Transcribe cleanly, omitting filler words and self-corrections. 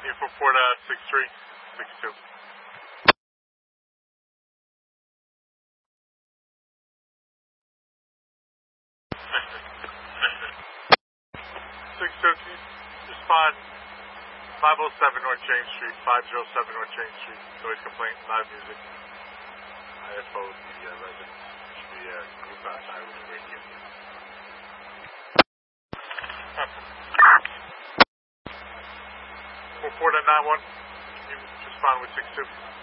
Info 4.6362. 602, respond 507 North James Street, 507 North James Street. Noise complaint, loud music. IFO, the residents. Should be a group outside with the radio. 4.91, can you respond with 62?